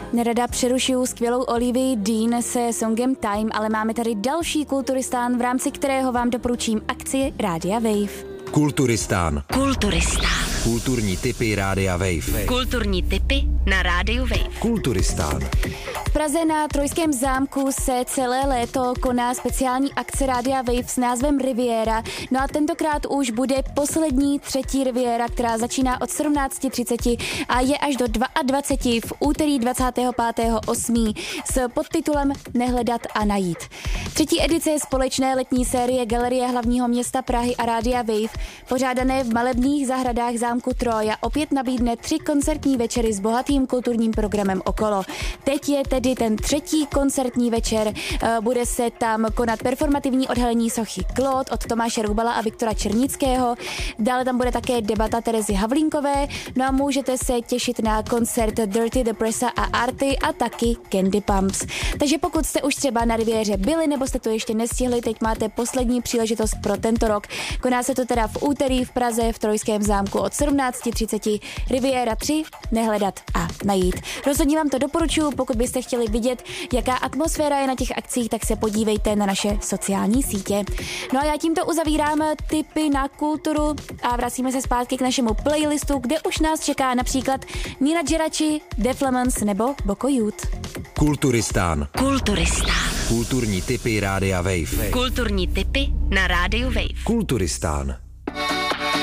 Nerada přerušuju skvělou Olivii Dean se songem Time, ale máme tady další Kulturistán, v rámci kterého vám doporučím akci Rádia Wave. Kulturistán. Kulturní tipy Rádia Wave. Kulturní tipy na Rádiu Wave. Kulturistán. V Praze na Trojském zámku se celé léto koná speciální akce Rádia Wave s názvem Riviera. No a tentokrát už bude poslední třetí Riviera, která začíná od 17:30 a je až do 22 v úterý 25.8. s podtitulem Nehledat a najít. Třetí edice společné letní série Galerie hlavního města Prahy a Rádia Wave, pořádané v malebných zahradách zámku Troja, opět nabídne 3 koncertní večery s bohatým kulturním programem okolo. Teď je tedy ten třetí koncertní večer, bude se tam konat performativní odhalení sochy Claude od Tomáše Roubala a Viktora Černického, dále tam bude také debata Terezy Havlínkové, no a můžete se těšit na koncert Dirty the Pressa a Arty a taky Candy Pumps. Takže pokud jste už třeba na Riviéře byli nebo jste to ještě nestihli, teď máte poslední příležitost pro tento rok. Koná se to teda v úterý v Praze v Trojském zámku od 17:30. Riviera 3, Nehledat a najít. Rozhodně vám to doporučuji, pokud byste chtěli vidět, jaká atmosféra je na těch akcích, tak se podívejte na naše sociální sítě. No a já tímto uzavírám tipy na kulturu a vracíme se zpátky k našemu playlistu, kde už nás čeká například Nina Geraci, Def Lemons nebo Boko Youth. Kulturistán. Kulturní tipy Rádia Wave. Kulturní tipy na Rádiu Wave. Kulturistán.